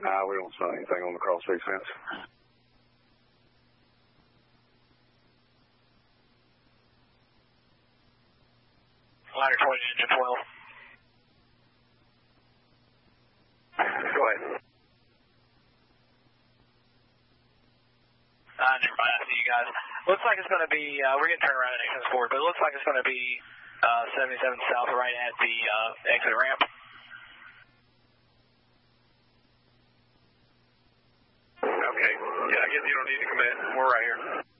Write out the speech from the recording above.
We don't see anything on the cross-feed fence. Ladder 20, engine 12. Go ahead. Never mind, I see you guys. Looks like it's going to be, we're getting turned around at Exit 4, but it looks like it's going to be 77 south right at the exit ramp. Okay. Yeah, I guess you don't need to commit. We're right here.